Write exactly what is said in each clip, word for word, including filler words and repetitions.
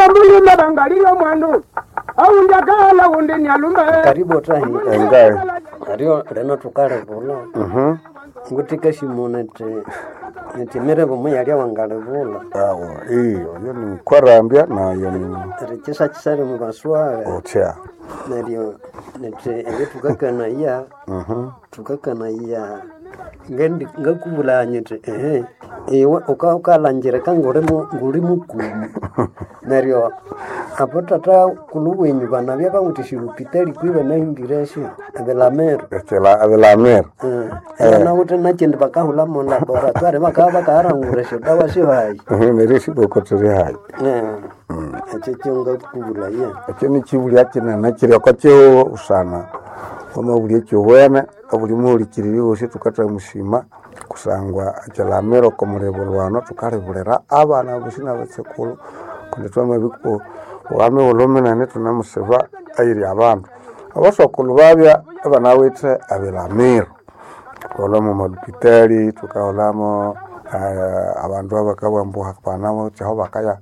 mbuli mabangalio mwandu au ndakala undi nyalumba karibu tahi Engai. ario reno tukale bola Mhm. ngutika shimonete nete mere bomu yali wangale bola Awo, iyo, yo ni kwarambia na yo ni rechesa chisare mu baswa ocha. nario nete ege tukakana ya Mhm. tukakana ya ngendi ngakubula nyete eh ewa uka ukalanjire kangore mu nguri mukumu nario apotata kuluwenyu bana bya bamutishirupitali kwiba na ingiresi abelamero Echela adelamer. eh na wote na chende bakahula mu laboratoire bakaba bakarangure shoda wasihayi Mhm, nerisi bokotere hai. eh ache chonga kubula ya Echo ni chibuli akina na kiri akatyo usana. Kama buli echo wena, abuli muri kiri yose tukata mushima kusangwa achelamero komurebo lwano tukalebulera abana busina batsekulu kundi twama biko wame olomena ne tunamuseba ayiri abantu abasokulu babya abana wete abelamero tukolomo malupitali tukaolamo uh, abantu abakabambuha panamo chaho bakaya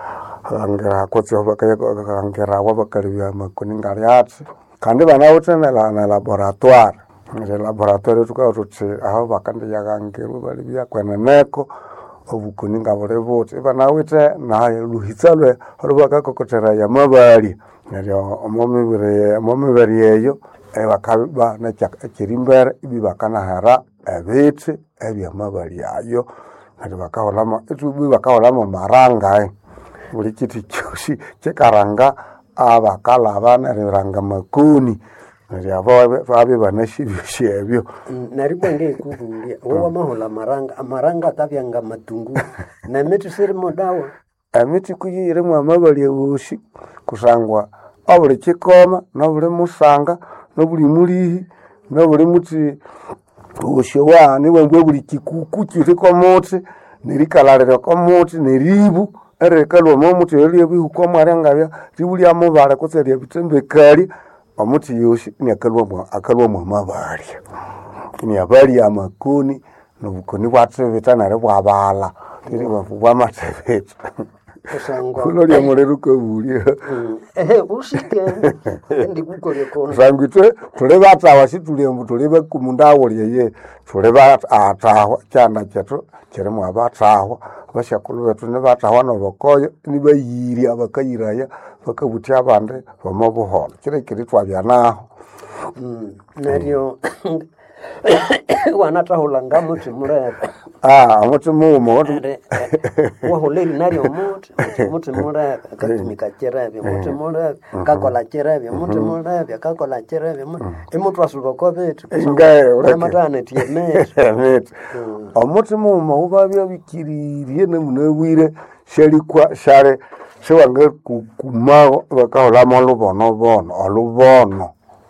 angera kotse bakaya angera wabakalibya makoni ngariatsi kandi bana wete na na laboratoire ne laboratoire tukaututi aho bakandi yagangeru bali bya kweneneko obukuni ngabore bote bana wete na luhitsalwe rubaka kokotera ya mabali neryo omomibere omomibere yeyo ebakaba na chakirimbere ibibakana hara ebiti ebya mabali ayo neryo bakaholama etubi bakaholama maranga buli kiti kyoshi chekaranga abakala abana ranga makuni neryo abo abe banashibishe ebyo naribwenge kubulia wowa mahola maranga amaranga kabyanga matungu na metu siri modawa emiti kuyire mu amabali ebushi kusangwa obuli kikoma nobuli musanga nobuli mulihi nobuli muti ushowa niwe ngwe buli kikuku kiri komuti nerikalalira komuti neribu erekalwa momuti eliye bihuko marangabya ribuli amubale kutseria bitembekali omuti yoshi ni akalwa mu akalwa mu amabali ni abali amakuni nobukoni bwatsebeta nare bwabala iri bwa matebeta kusangwa kulori amorero kabulia ehe usike ndi kukole kono sangitwe tule batawa situle mbu tule bakumunda awoliye ye tule batawa cyana cyetu kiremo abatawa bashakulu betu ne batawa no bokoyo ni bayiri abakayiraya bakabuti abande bamobuholo kire kiri twabya naho nario wanatahula ngamuti murebe ah muti mumo wahuleli nario muti muti murebe katumika cherebe muti murebe kakola cherebe muti murebe kakola cherebe emutu asuba betu ingae uramatane tiemete met omuti mumo ubabya bikiririe ne munabwire sherikwa share sewange kumago bakahola mo lubono bono olubono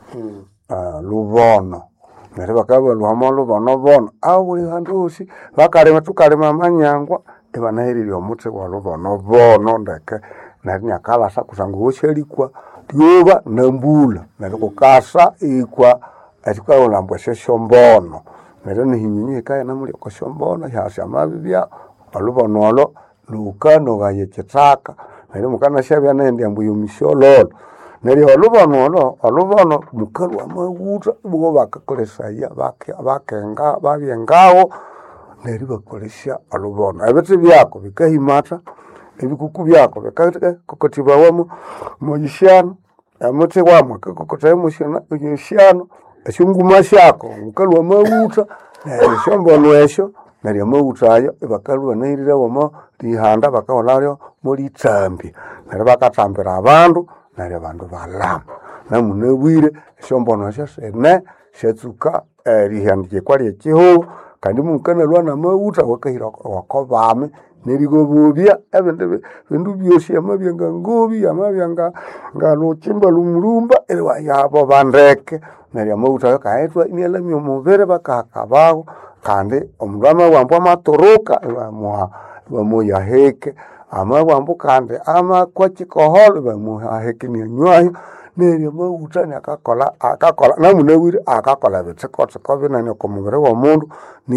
ah lubono nere bakaba lwamo lubono bono awuli handusi bakalema tukalema amanyangwa ebanahirire omuti wa lubono bono ndeke nari nyakalasa kusanga wosherikwa tyoba nambula nari kukasa ikwa atikaola mbwese shombono nere nihinyinyi kaya namuli ko shombono yasha mabibya olubono olo lukano gaye kitaka nere mukana shabya nende ambuyo mishololo neri olubono olo olubono mukalwa maguta bwo bakakolesaya bake bakenga babyengawo neri bakolesha olubono ebiti byako bikahimata ebikuku byako bikate kokotiba wamo mojishano amuti wamo kokotaye mushana mushano ashunguma shako mukalwa maguta neshombo lwesho neri maguta ayo bakalwa nirira wamo lihanda bakaolalyo muri tambi neri bakatambira abantu nare bandu balama namunabwire shombono shasene shetsuka rihandike kwali ekiho kandi mukana lwana mauta wakahira wakobame nerigobobya ebende bindu byoshi amabyenga ngobi amabyanga ngalo chimba lumurumba elwa yabo bandeke nari amauta yakaetwa imyela myomuvere bakakabago kandi omulama wambo amatoroka bamwa bamoya heke amabwambu kandi ama kwachikoholo bamuhaheke ni nywayo neryo mauta nakakola akakola namunawiri akakola bitsikotsi kobinane komubere wa mundu ni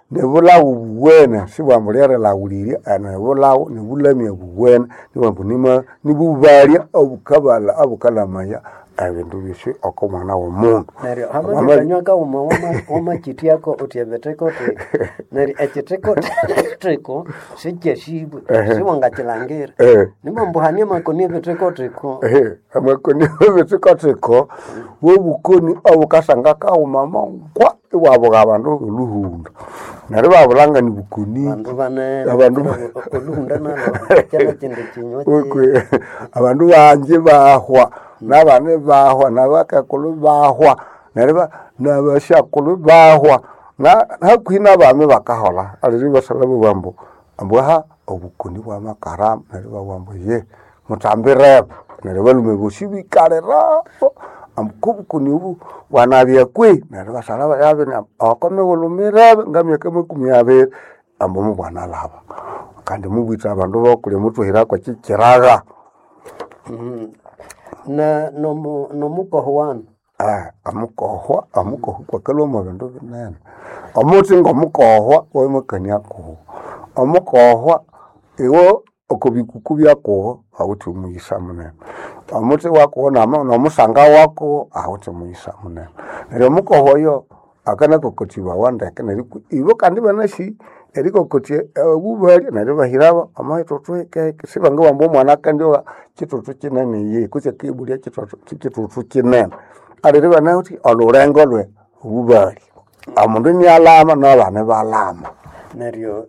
nebulawu buwene sibwambulere lawulirya ene bulawu nibulamya buwene nibambu nima nibubalya obukabala abukalamaya ebindu bisi oko mwana w'omundu neryo hamanyikanywaka uma wamachitiako utyebeteko teko neryo ekiteko teko sikyeshibwe siwangakilangira nimambuhania makoni ebeteko teko amakoni ebeteko teko wobukoni obukasanga kauma mangwa iwabuga abandu oluhunda neryo babulanga ni bukoni abandu oluhunda nalo kyana kindi kinywa abandu banje bahwa nabane bahwa nabakakulu bahwa nereba nabashakulu bahwa na hakwina bame bakahola aliri basalabu bambo ambwa obukoni bwa makaramu nereba bambo ye mutambire nereba lume bushibikarera amkubukoni ubu wanabya kwe nereba salaba yabe akome ulumire ngamye kama kumyabe ambo mubwana laba kandi mubwita abandu bakule mutuhira kwa kikiraga mhm na nomu nomukoho wanu ah amukoho amukoho kwakalo mabendo binene omuti ngomukoho oyimukania ko omukoho iwo okubikuku byako awuthi umuyisa munene omuti wako nama nomusanga wako awuthi umuyisa munene neryo omukoho yo akana kokotiwa wandeke neriko ibo kandi banashi eriko kotie obubali neryo bahiraba amaitoto ke sibanga bambo mwana kandi wa kitutu kinene ye kuse kibuli kitutu kitutu kinene arere bana uti olorengo lwe obubali amundu ni alama nabane balama neryo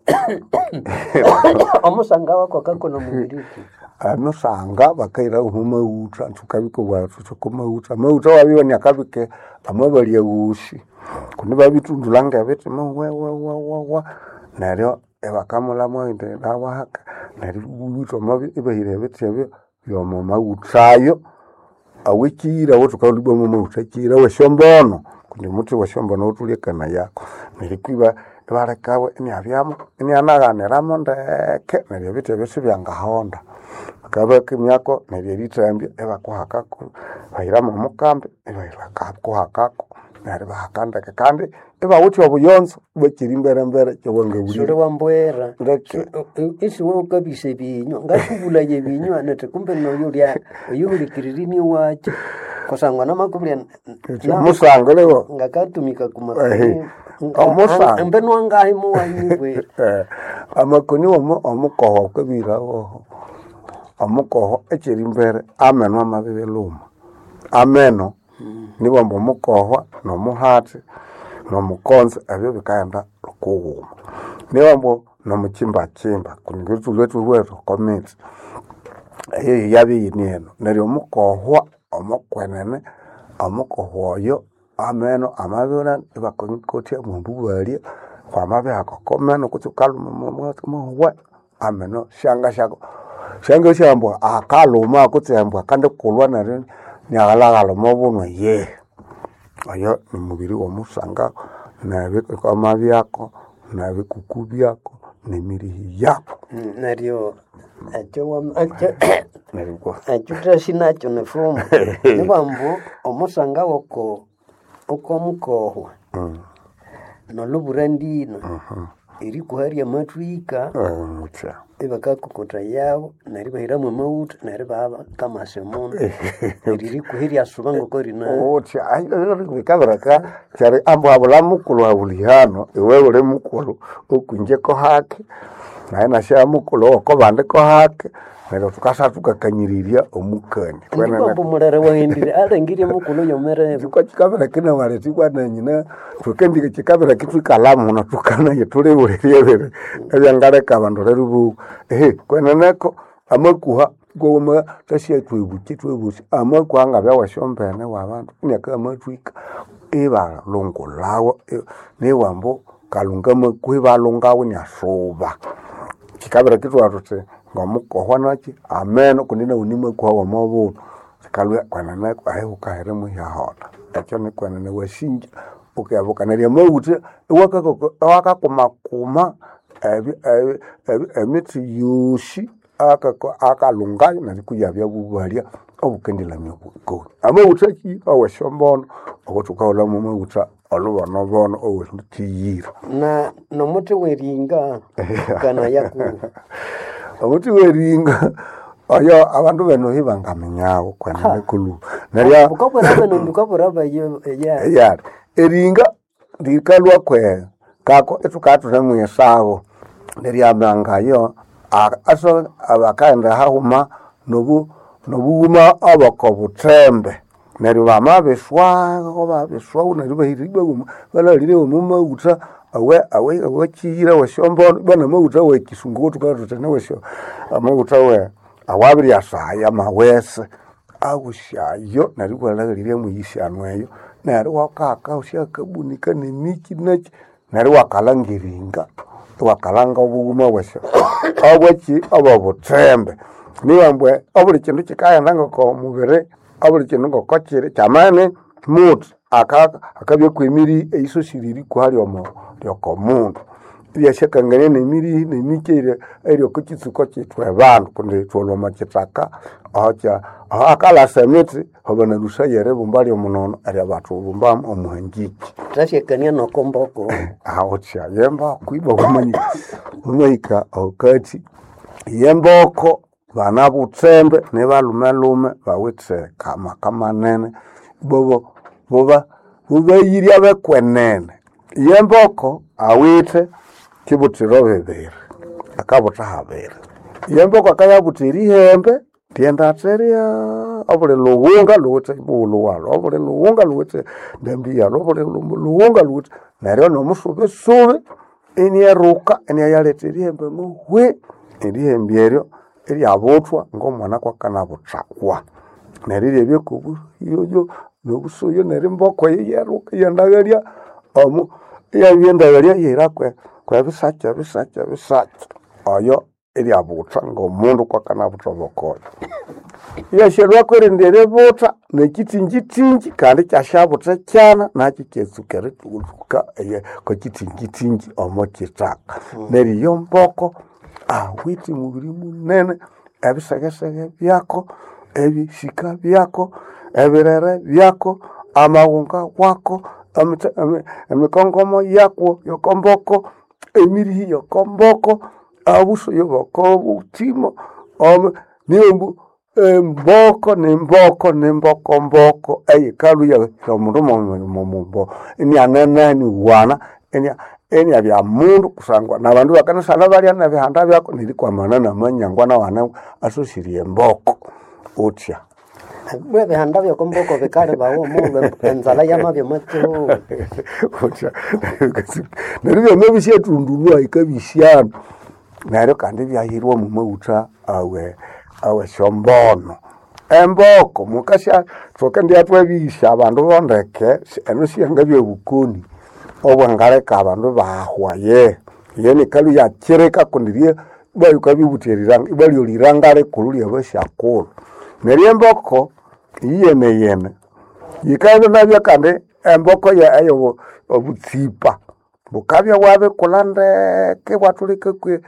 omusanga wako kakona mubiriki amusanga bakaira umautra tukabiko bwatu tukomautra mautra wabiwa ni akabike amabali yushi kundi babitundulanga bete mawe wa wa wa wa neryo ebakamula mwende nawahaka neryo ubito mabi ibahire bete byo yomo mautrayo awikira wotukalibwa mu mautakira we shombono kundi muti wa shombono utulekana yako nerikwiba barakawe ni abyamo ni anaganera mondeke neryo bite bese byanga honda kabe kimyako neryo litambye ebakuhakako bahira mu mukambe ebahira kuhakako neryo bahakanda kandi eba wuthi obuyonzo bakiri mbere mbere cyobonge buri sore wambwera isi wo kabise binyo ngakubula ye binyo anete kumbe no yulya yuli kiririni wacho kosangwa na makubya musango lewo ngakatumika kuma omusanga mbenwa ngahi mu wanyibwe amakoni omo omukoho kabiraho omukoho ekiri mbere amenwa mabibe luma ameno nibo mbo mukoho no muhati no mukonze abyo bikaenda lokuguma nibo mbo no muchimba chimba kungitu lwetu lwetu comment eyo yabi yineno neryo mukoho omukwenene omukoho yo ameno amabona ibakonkotia mumbubalia kwa mabe akokomeno kutukaluma mumwe ameno shanga shako shanga shambo akaluma kutsembwa kandi kulwa nare nyagalagalo mobuno ye ayo ni mubiri wa musanga nabe kwa mabe yako nabe kukubi yako ni mirihi yako neryo acho wa acho neryo acho trashinacho nefumu nibambu omusanga woko oko mukoho mm. no luburandino mhm iri kuharia matwika mucha ebaka kokota yabo nari bahiramu mauta nari baba kama semono iri kuhiria subango korina ocha ayo bikabaraka cyari ambo abula mukulu abulihano ewe ule mukulu okunje ko hake naye nasha mukulu oko bande ko hake nero tukasa tukakanyiriria omukani kwena nabo murare wahindire alengire mukulu yomere tuko kikabera kina wale tikwa na nyina tukendike kikabera kitu kalamu na tukana yetule ulerebere ebyangare kabando rerubu eh kwena neko amakuha goma tashia twebuki twebusi amakuha ngabya washombene wabantu nyaka amatwika eba longo lawo ne wambo kalunga makwe balongawo nyasoba kikabera kitu atote ngomukoho nachi ameno kunina unime kwa wa mabuno kalwe kwanana ahe ukahere mu yahola ekyo ni kwanana washinja ukayabuka naria mawute wakako wakakumakuma ebi emiti yushi akako akalungayo nalikuyabya bubalia obukendela myoko amawute ki awashombono obutukaola mu mawuta olubono bono owekiyira na nomuti weringa kana yakulu omuti weringa oyo abandu beno hibangaminyawo kwana nekulu nerya bukabura beno bukabura bayo ya ya eringa ndikalwa kwe kako etukatuna mwesawo nerya bangayo aso abakaenda hauma nobu nobuma abakobutembe neryo bamabeswa oba beswa neryo bahiriba uma balalire umuma uta awe awe awachira washombo bana mauta we kisungu tukatutana wesho amauta we awabiri asaya mawese agushayo neryo kwalagalire muyishanweyo neryo wakaka ushakabunika nemiki nachi neryo wakalangiringa wakalanga obuguma wesho abwachi ababutembe niwambwe obuli kindu kikaenda ko mubere obuli kindu ngokokire chamane mut aka akabye kwemiri eiso shiriri kwali omo lyoko mundu byashakangane nemiri nemikire eryo kukitsuko kitwe bantu kundi twoloma kitaka acha akala semiti obana rusayere bumbali omunono ari abatu bumbam omuhangi tashekania no komboko aocha yemba kuiba kumanyi umaika okati yemboko bana butsembe ne balumelume bawitse kama kama nene bobo boba bubayiri abekwenene yemboko awite kibutiro bebere akabuta habere yemboko akayabutiri hembe tienda teria obule luwunga luwite bulu walo obule luwunga luwite ndembia obule luwunga luwite neryo no musube sube eniyaruka eniyaleteria hembe muhwe erihembieryo eryabotwa ngomwana kwa kana butakwa nerire byekubu yoyo nobusoyo nerimboko yeruka yandagaria omu yabyendagaria yirakwe kwa bisacha bisacha bisacha ayo eryabotwa ngomundu kwa kana butoboko yesherwa kwerendere bota nekitingitingi kandi kyashabutse cyana nakiketsukere tuka eye ko kitingitingi omo kitaka neriyo mboko awiti mubiri munene ebisegesege byako ebishika byako ebirere byako amawunga wako emikongomo yako yokomboko emirihi yokomboko abuso yoboko butimo om niombu mboko nemboko nemboko mboko eyikalu ya omundu momombo ni ananani wana enya eni abya mundu kusangwa nabandu bakanasala bali na bihanda byako nilikuwa manana manyangwa na wana asoshirie mboko utya bwe bihanda byako mboko bekale bawo mube enzala yamabye matu utya neryo mebishe tundulwa ikabishana neryo kandi byahirwa mu mauta awe awe shombono emboko mukasha toka ndi atwabisha abandu bondeke eno siyanga byebukoni obwangareka abandu bahwaye yene kalu ya kireka kundirie bayuka bibuteriranga ibalyo lirangare kululi abashakolo neriemboko yene yene yikabe nabya kandi emboko ya ayo obutsipa bukabya wabe kulande ke watulike kwe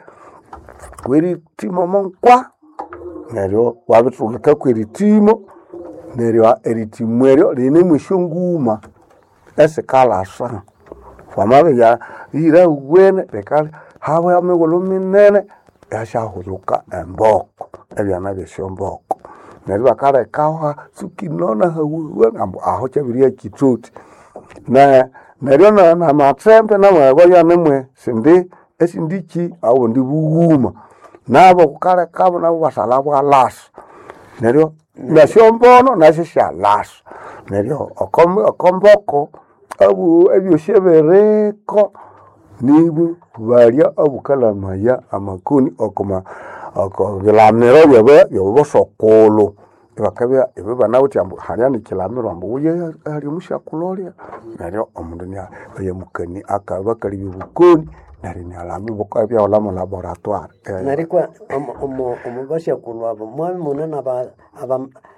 kweri timo monkwa neryo wabe tulike kweri timo neryo eritimweryo line mwishunguma esikala sana famabe ya ira uwene bekale hawe amegolo minene yashahuluka emboko ebyana byeshomboko neryo bakale kawa sukinona hawe ambo aho cyabiria kitoti na neryo na na matrempe na mwago ya nemwe sindi esindiki awo ndi buwuma nabo kukale kabo nabo basala bwa las neryo nashombono nashisha las neryo okom okomboko abu ebyoshebereko nibu balya abukalamaya amakuni okoma okobilamiro byabe byobosokolo bakabya ebe banawuti ambu hariani kilamiro ambu uye ali mushakulolia neryo omundu nya bayemukani akabakali bibukoni nari ni alami bokabya ola mu laboratoire nari kwa omo omo bashakulwabo mwami munana aba aba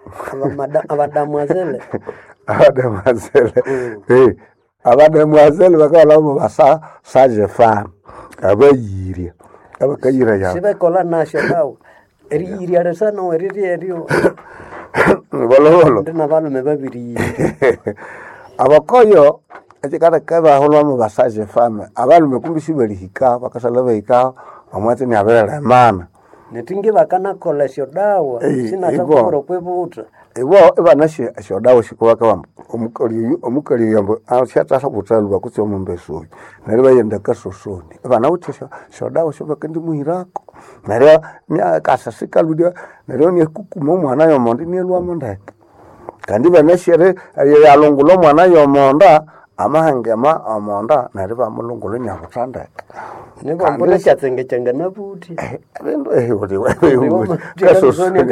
abadamuazele abadamuazele eh abadamuazele bakala mu basa sage femme abayiri abakayira ya sibe kola national eriri arasa no eriri erio bolo bolo ndina balo mebabiri abakoyo achikata kaba holwa mu basaje fame abantu mekumbishi balihika bakasala bahika amwate ni abere mana netingi bakana kola shodawa sina takoro kwebuta ewo ebana shi shodawa shikuwa kwa omukali omukali yambo ashata sabutalu bakutse omumbeso nari bayenda kasosoni ebana utisha shodawa shobakandi muhirako nari nya kasasika ludia nari ni kukumo mwana yo mondi ni lwa mondaka kandi banashere yalongulo mwana yo monda amahangema amonda nari bamulungulo nyabutandaka nibo mbona cyatsenge cyanga nabuti abendo eh uri wewe kasosoni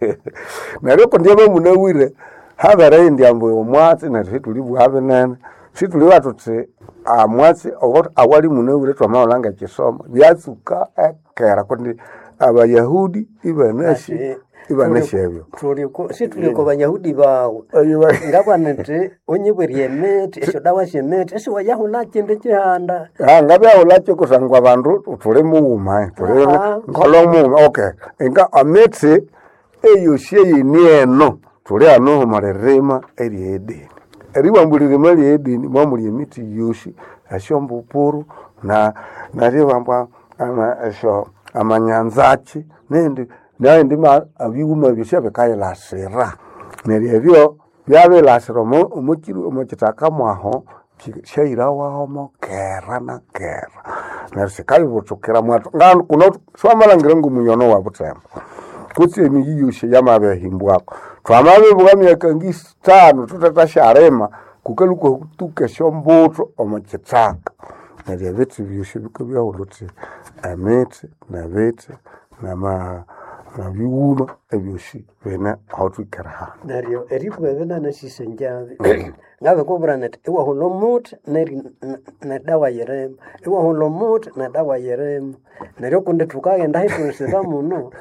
nari ko ndiye munawire habara ndiambo omwatsi nari tuli bwabe nene situli watutse amwatsi awali munawire twamaolanga kisomo byatsuka ekera kundi abayahudi ibaneshi ibaneshebyo tuliko situliko bayahudi bawo ngabwanete onyibwerie meti esho dawa shemeti esho wayahula kinde kihanda ah ngabyahola cyo kusangwa abantu tuli muuma tuli ngolomu okay enga ameti eyo sheye nieno tuli ano marerema eri edini eri wambulire mali edini mwamuli emiti yoshi ashombo puru na nari wamba ama esho amanyanzachi nende naye ndima abiuma bishabe kayela sera nerevyo byabe lasero mo umukiri umukitaka mwaho shaira waho mo kera na kera nerse kai butukira mwato ngano kuno swamala ngirangu munyono wa butembo kutse emiyushe yamabe himbwako twamabe bugamya kangi tano tutatasharema kukaluko kutuke shomboto omukitaka nerevyo byushe bikabya holote amete na vete na ma na biwuma ebyoshi bena hautukara nario erifu bena na sisenjabe ngabe ko branet ewa holomot neri na dawa yerem ewa holomot na dawa yerem nario kunde tukagenda hitunse muno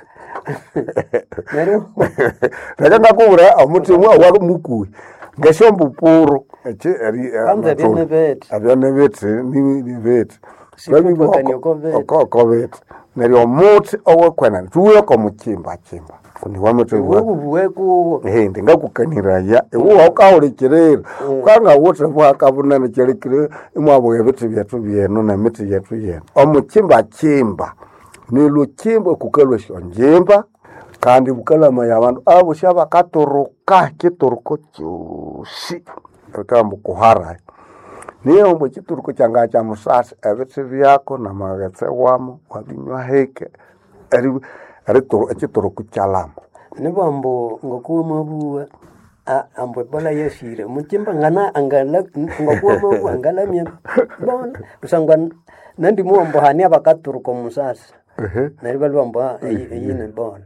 nario raganda kubura amuti mwa wa mukui ngeshombu puro eche eri amza bene bet abyane bet ni ni bet babi ko ko bet neryo muti owekwena tuwe ko mukimba kimba kundi wameto wewe buweko eh ndingakukaniraya ewo akaolekerera kwanga wote bwakabuna nekerekere imwabo yabiti byatu byeno na miti yetu yeno omukimba kimba nilo kimba kukalwa shonjimba kandi bukalama yabantu abo shaba katoroka kitoruko cyushi akambu kuhara niyo mbo kituruko cyanga cya musasi abetse byako na magetse wamo wabinywa heke ari ari toro kituruko cyalama nibambo ngokuwa buwe ambo bola yeshire mukimba ngana angala ngokuwa buwe angala mye bona usangwa nandi muombo hani abakaturuko musasi ehe nari balwambo yine bona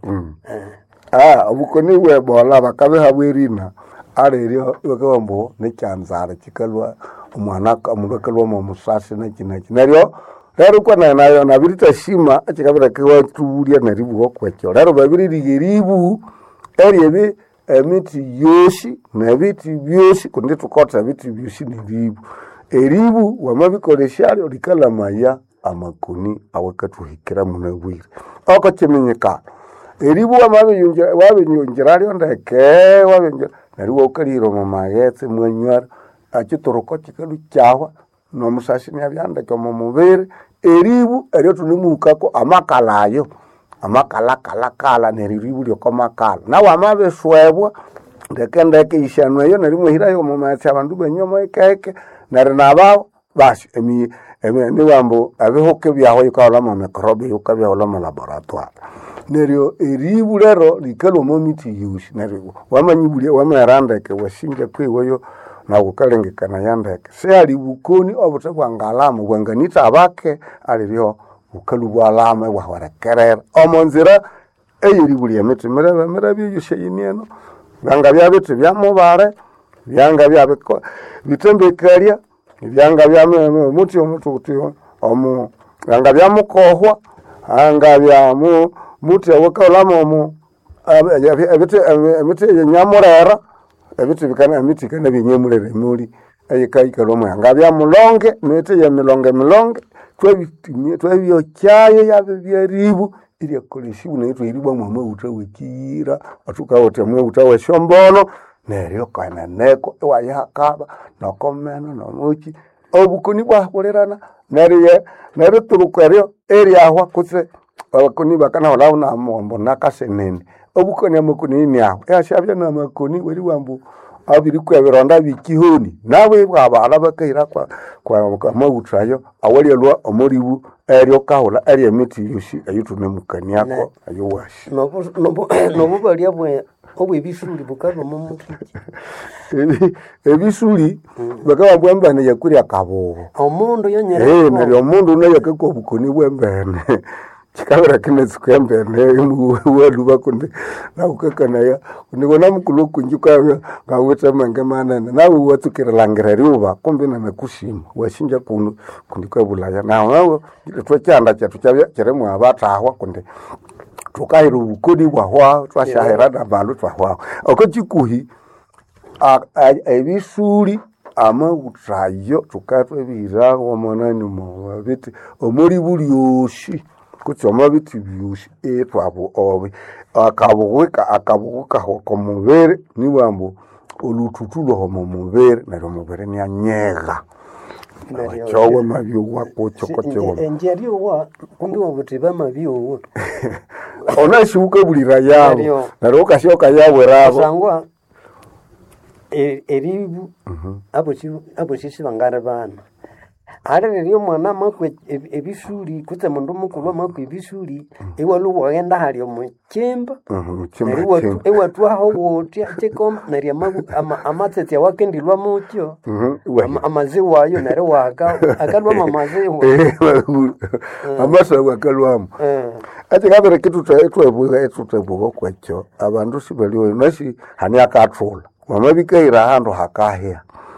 ah ubukoni we bola bakabe habwerina arerio bakabambo ne cyanzara kikalwa umwana amundu kalwa mu musasi na kinaki naryo rero kwa na nayo na birita shima akikabira kwa tuburia na ribu kwekyo rero babiri rigeribu eriebe emiti yoshi na biti byoshi kundi tukota biti byoshi ni ribu eribu wamabikoleshali olikala maya amakuni awakatu hikira munabwire oko kimenyeka eribu wamabe yungira wabe yungira ryo ndeke wabe yungira nariwo kaliro mu magetse mwanywara akituruko kikalu cyawa no musasi nyabyandaka mu mubere eribu eryo tunimukako amakalayo amakala kala kala neriribu lyo komakala nawe amabe swebwa ndeke ndeke ishanwe yo nari muhira yo mu matsi abandu benyomo ekeke nari nabao basi emi emi ni wambo abehoke byaho ikala mu microbe yukabya mu laboratoire neryo eribu lero likalo mu miti yushi neryo wamanyibuli wamarandeke washinja kwewoyo na kukalengekana yandeke se ali bukoni obutabwa ngalamu bwanganita abake alibyo ukalubwa alama wa warakerera omonzira eyiribuli emiti mirebe mirebe yushe yinieno byanga byabiti byamubare byanga byabiko bitembekaria byanga byamu muti omutu utyo omu byanga byamukohwa anga byamu muti wakalama omu ebiti emiti nyamurera ebiti bikana emiti kana binyemulere muri ayikaika lomo yanga byamulonge mete ya milonge milonge twabitimye twabyo cyaye yabyaribu iri koleshi unaitwa iriba mama utawe kira atuka wote mwe utawe shombono neryo kananeko iwayihakaba nokomeno nomuki obukoni bwahulerana neryo neryo tulukweryo eriahwa kutse abakoni bakanahola na mombo nakasenene obukoni amakoni ni aho yashabya na makoni weri wambu abiri kwebironda bikihoni nawe bwabala bakahira kwa kwa mabutrayo awalelwa omuribu eryo kahola eri emiti yushi ayutune mukani yako ayuwashi nobo nobo nobo bali abwe obwe bisuri bukaba mu mutiki ebisuri bakaba bwambane yakuri akabo omundu yonyere eh neryo omundu naye kakobukoni bwembene chikabera kinesi kwembene mu welu bakunde na ukakana ya ndigona mukulu kunjuka ngaweta mange manene nawe watukira langireri uba kumbe na nakushima washinja kunu kundika bulaya na nawe twacyanda cyatu cyaremwe abatahwa kunde tukahira ubukodi bwahwa twashahira nabantu twahwa okachikuhi ebisuri amabutrayo tukatwe bira womanani mo biti omuri bulyoshi kutsi omabiti byushi etwabo obe akabuweka akabuweka ko mubere ni wambo olututulo ho mubere na mubere ni anyega chowe mabyo wako chokocho enjeri wa kumbi wabuti bamabyo ona shuka bulira yabo na roka shoka yawe rabo sangwa eribu abo chi abo chi bangara bana ari ryo mwana makwe ebisuri kutse mundu mukulu makwe ebisuri ewalu wagenda hari omukimba ewa ewa twaho woti atekom nari magu amatsetse wakendilwa mutyo amaziwa ayo nari waka akalwa mamaziwa amasa wakalwa ati kabere kitu twetwebuga etutwebuga kwacho abandu sibaliwe nashi hani akatrola wamabikaira hando hakahia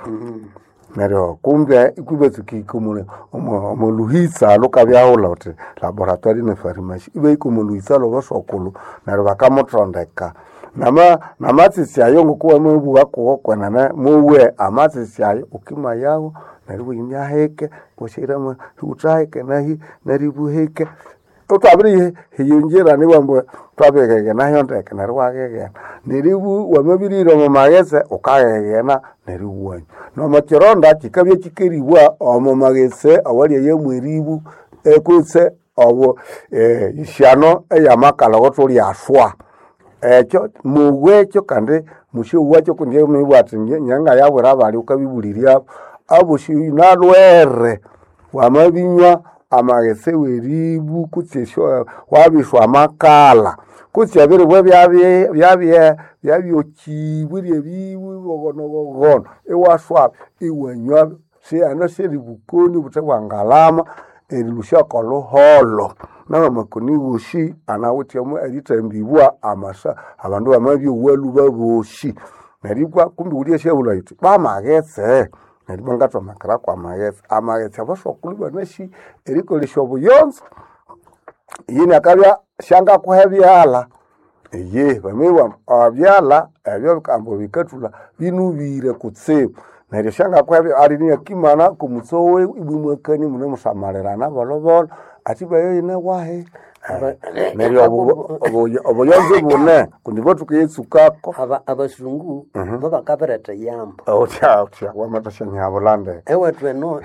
neryo kumbe ikubetsuki kumule omoluhitsa lokabyahola uti laboratory ne pharmacy ibe ikumuluhitsa lo basokulu neryo bakamotrondeka nama namatsisi ayo ngokuwa mwebu wako kwenana muwe amatsisi ayo ukima yawo neryo yinya heke boshira mu utaheke nahi neribu heke utabiri hiyunjira ni wambo twabegege nayo ndeke neryo wagege neribu wamabiriro mu magese ukagegena neribu wanyu no makironda kikabye kikiribwa omo magese awali yemweribu ekutse obo eh ishano eyamakala gotuli aswa ekyo muwecho kandi musho wacho kunje mwibwati nyanga yabura bali ukabibuliria abo shi nalwere wamabinywa amagese weribu kutsesho wabishwa amakala kutsi abere bwe byabye byabye byabyoki buri bibu bogono bogono ewaswa iwenywa se ana seri bukoni butawangalama erilusha koloholo na makoni gushi anawuti mu editambibwa amasa abandu amabyo welu baboshi nerikwa kumbi uri shebula yiti bamagese neribanga makara kwa magese amagese abashokulu banashi eriko lishobo yonse yini akabya shanga kuhebyala ye bamewa abyala ebyo kambo bikatula binubire kutseba neryo shanga kwebyo ari ni kimana kumutsowe ibumwekani mune musamarerana bolobolo ati bayo ine wahe neryo obo obo yonze bune kundibotu kuyetsukako aba abasungu baba kabarata yamba oh cha cha wamatashanya bolande ewe tweno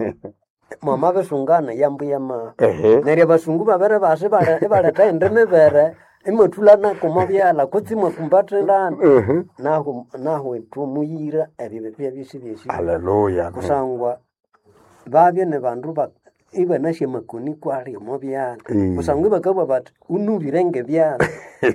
mama besungana yambu yama neryo basungu babere base bare barata endeme bere imotulana kumabyala kutsimwe kumbatrelana naho naho tumuyira ebibe byabisibisi haleluya kusangwa babye ne bandu ba ibe nashe makoni kwali mobyala kusangwa bakabwa bat unubirenge byala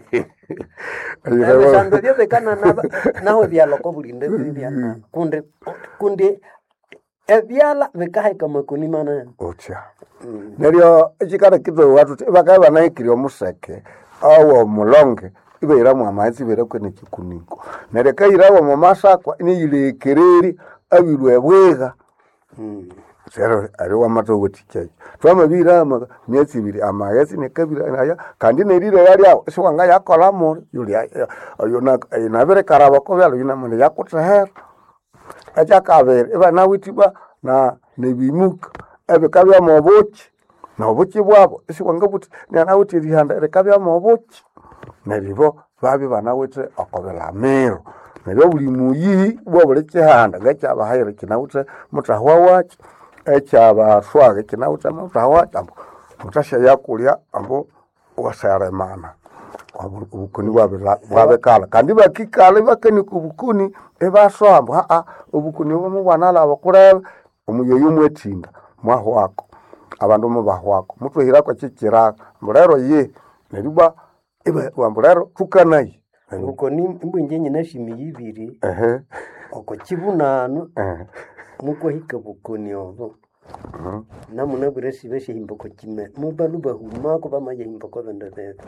ebe sango bye kana na naho byalo ko bulinde byala kunde kunde ebyala bekahe kamakoni mana ocha neryo ekikara kito watu bakaba naikiri omuseke awo mulonge ibeira mu amazi bere kwene kikuniko nereka irawo mu masakwa ni yilekereri abilwe bwega mm sero ari wa mato wotike twamabira ama myezi biri amagezi ne kabira aya kandi nerire yali awo siwanga yakola muri yuli ayona inabere karaba ko byalo yina mun yakutraher aja kabere eba na witiba na nebimuka ebe kabya mu bochi na bochi bwabo siwanga buti na wuti rihanda rekabya mu bochi neribo babi bana wete akobela mero neryo buli muyi bwa buli kihanda ngakyabahayire kinawuthe muthahwa waki ekyabaswaga kinawuthe muthahwa waki ambu muthasya yakulya ambu wasaremana obukoni bwabekala kandi bakikala bakanika obukoni ebaswa ambu haa obukoni bwamubwanalaba kulebe omuyoyo mwethinda mwahwako abandu mubahwako mutwehirako kikiraka ambu lero ye neribwa ambu lero thukanayi obukoni imbwinje nyinashimi yibiri ehe oko kibunano ehe mukwahika bukoni obo namuna buresi beshihimboko kime mubalu bahumako bamayehimboko bendebete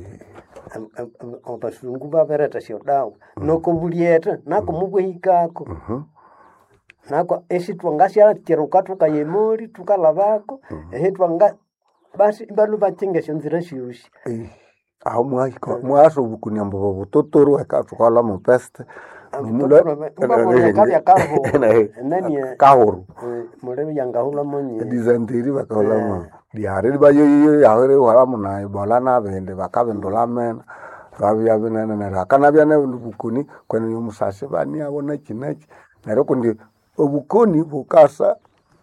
abasungu babereta syodawa noko bulieta nako mubwehikako nako esi twangasya kiruka tukayemori tukalabako ehe twanga basi balu bachengesho nzira shiushi aho mwahika mwaso bukuni ambo butotoro akatwala mu peste mula kabya kaho nani kahoro mule yangahula monye dizantiri bakahola mo diare bayo yahere wala munayi bola na bende bakabendola mena babya binene nera kana byane bukuni kwene yomusase bani abona kinaki nero kundi obukoni bukasa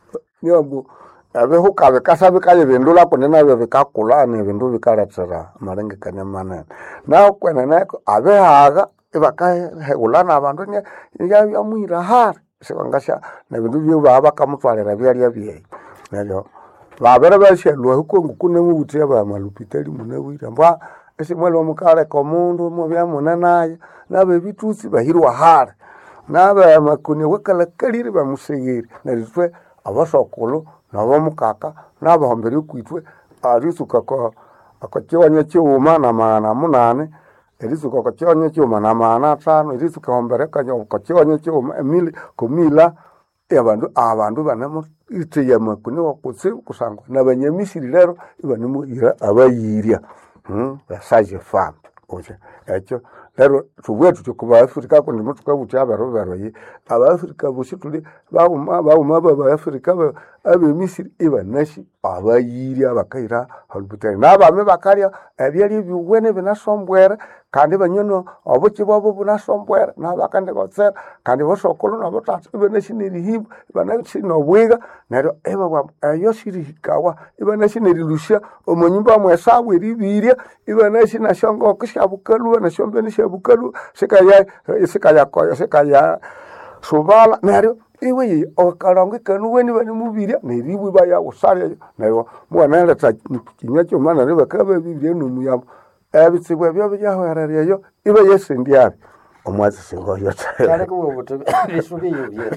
nyambo abeho kabe kasabe kaye bendula kunena bebe kakulane bendu bikaratsera marenge kanya manene naho kwene nako abehaga ibakaye ulana abantu nya yamwira hari sebangasha na bindu byo baba kamutwalera byari byaye neryo babere bashelwa huko ngukune mubuthi aba malupitali munabwira mbwa ese mwalo mukale komundu mu byamuna naye nabe bitusi bahirwa hari nabe makuni wakala kaliri bamusegeri neryo abasokolo nabo mukaka nabahombere kwitwe arisuka ko akakiwanya cyuma na mana munane erisuka ko cyanya cyuma na mana atano erisuka hombere kanyo ko cyanya cyuma emili komila yabandu abandu banamo iteyama kuni wakuse kusangwa nabanyamisiri lero ibanimo ira abayiria hm basaje fam oje ekyo lero tubwetu tukuba Afrika kundi mutuka butyaba robero yi aba Afrika bushituli bauma bauma baba Afrika abe misiri ibanashi abayiri abakaira halbutari nabame bakarya ebyali biwene binasombwera kandi banyono obuki bwabo bunasombwera nabakande kotsera kandi bosokolo nabotatu ibanashi nirihimba ibanashi nobwiga neryo eba ayo shirikawa ibanashi nirilusha omonyumba mwesabu eribirya ibanashi nashongo kushabukalu na shombe ni shabukalu sikaya sikaya koyo sikaya subala neryo iwe okarange kanuweni bani mubirya neribwe baya usare neryo mwana leta kinyacyo mana riba kabe bibye numuyabo ebitsibwe byo byahwerere yo ibe yesendiyabe omwazi singo yota kale ko buto bisubiye byo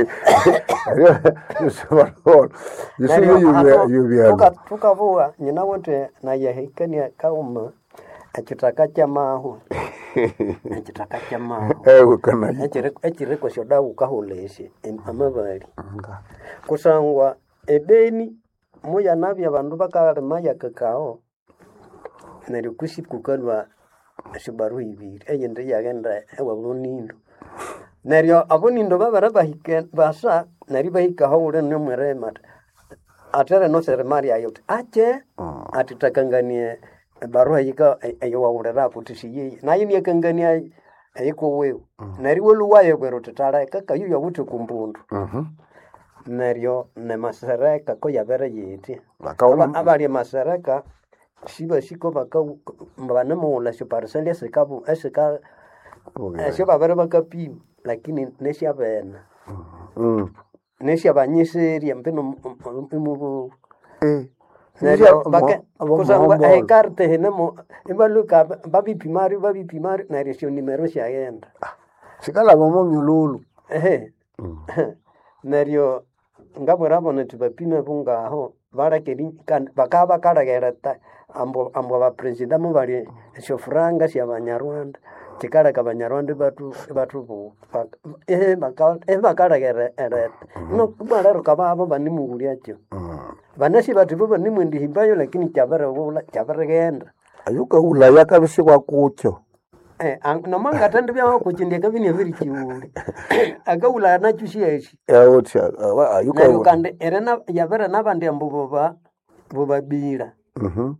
yosebaro yisubiye yubye tuka tukavuga nyina wote na yahikania kauma akitaka chamaho akitaka chamaho ewe kana ekire ekire ko shoda ukahuleshe amabali kusangwa edeni moya nabya abandu bakale maya kakao neryo kushikukalwa shibaru ibiri eyende yagenda ewa bunindo neryo abunindo babara bahike basa neryo bahika hawure nomwerema atere no seremari ayote ache atitakanganie barua yika ayo wawurera putishiye nayi ni kangania ayiko wewe neryo luwaye kwero tutara kaka yuya butu kumbundu mhm neryo ne masareka ko yabere yiti bakawula abali masareka shiba shiko baka mbana mola shiparsele sekabu eseka eseba bare bakapi lakini nesha bena mhm nesha banyiseri mpeno imubu eh neryo baka kusangwa ekarte henemo ibaluka babi primari babi primari neryo sio numero shaenda sikala bomo myululu ehe neryo ngabura bona tubapime bunga aho barakeri kan bakaba karagerata ambo ambo ba president mo bali shofranga sya banyarwanda kikara ka banyarwanda batu batu bu ehe bakala ehe bakara gere ere no kubarero kababo bani muguria cyo banashi batu bo bani mwendi himbayo lakini cyabara bola cyabara genda ayuka ulaya kabisi kwa kucho eh no manga tande bya ko chinde kabini viri kiuri agawula na chushieshi eh otya ayuka ukande erena yabara nabandi ambubo ba bo babira mhm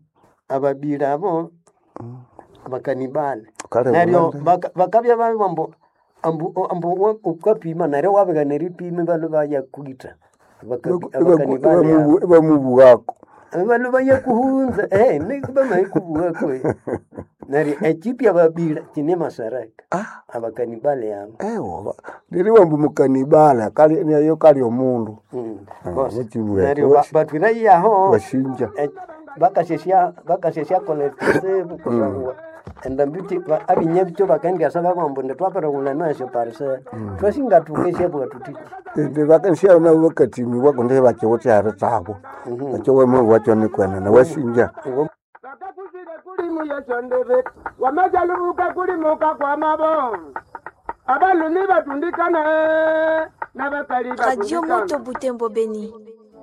ababira abo abakanibale neryo bakabya babambo ambu ambu ukapima nare wabega nari pime balu baya kuita bakanibale ba mubu wako balu baya kuhunza eh ni kuba mai kubu wako nari echipia babira chine masaraka ah abakanibale yangu eh woba ndiri wambu mukanibala kali ni yo kali omundu mm boss nari batwira yaho bashinja bakasheshia bakasheshia kolektive kusawa enda mbiti abinyebyo bakandi asaba kwambo ndetwapera kunanasho parse twasinga tukeshe bwa tutiki ndi vakanshia na wakati mi wako ndi vachote hari tsako vachowe mu wacho ni kwena na washinja bakakuzire kuli mu yesondebe wamajalubuka kuli muka kwa mabo abalumi batundikana na bakali batundikana Radio Moto Butembo Beni.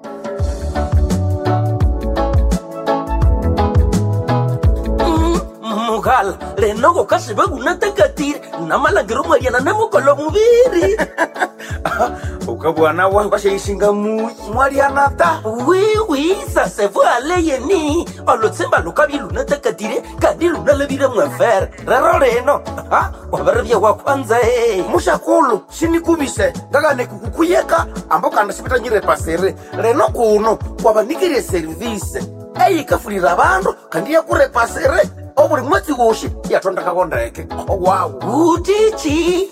Mugal, lenogo kasibe gunatakatire namalangiro mwariana namukolo mubiri. Ukabwana wa bashishinga mu mwariana ta. Oui oui, ça se voit aller ni. Olotsemba lukabilu natakatire kadilu nalabire mwafer. Raro reno. Ha, wabarabia wa kwanza eh. Mushakulu sinikubise ngagane kukuyeka amboka ndasipita nyire pasere. Reno kuno kwabanikire service. Eyi kafurira abantu kandi yakure pasere. Oburi mwezi woshi yatonda kakondeke. Oh wow. Utichi.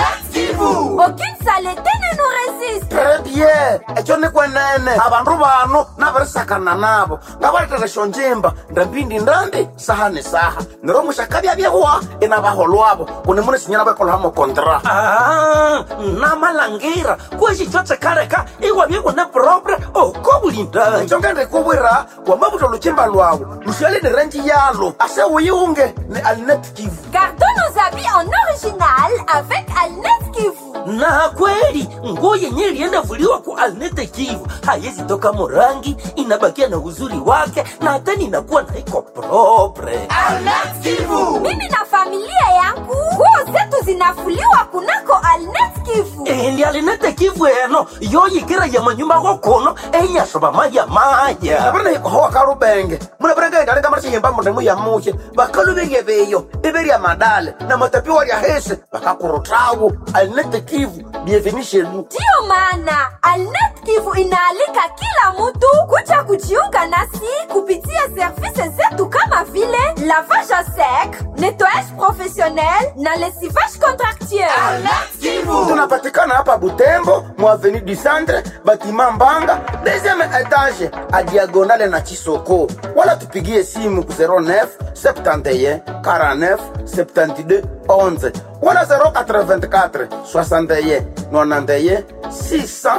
Alativu. Aucune saleté ne nous résiste. Très bien. Echo ne kwenene. Abantu bano nabarisakana nabo. Ngabaretera shonjemba ndambindi ndandi sahane saha. Nero mushakabya byehwa enabaholwabo. Kune mune sinyana bakolo hamo kontra. Ah, namalangira kweshi chote kareka iwa byego na propre okobulinda. Chongende kubwira kwa mabuto luchemba lwawo. Lushale ne rangi yalo. Ase uyunge ne Alnet Kivu. Gardons nos habits en original avec Alnet Kivu. Na kweli nguo yenyewe ilienda vuliwa kwa Alnet Kivu haiwezi toka morangi, inabakia na uzuri wake na hata inakuwa na iko propre. Alnet Kivu. Mimi na familia yangu nguo zetu zinafuliwa kunako Alnet Kivu. Eh, ndi Alnet Kivu eno yoyi kira ya manyumba gokono enya soba maya maya. Abana ho akarubenge. Muna branga ndale kamara chiyemba munde ya muche. Bakalubenge beyo iberi ya madale na matapi wali ya hese bakakurotawo. Alnet Kivu bienvenue chez nous. Ndio maana Alnet Kivu inaalika kila mtu kuja kujiunga nasi kupitia service zetu kama vile lavage à sec, nettoyage professionnel na lessivage contractuel. Alnet Kivu. Tunapatikana hapa Butembo, mu avenue du Centre, bâtiment Mbanga, deuxième étage, à diagonale na Chisoko. Wala tupigie simu ku zéro neuf soixante et un quarante-neuf soixante-deux onze. Wala zéro quatre-vingt-quatre soixante et un quatre-vingt-un six cents.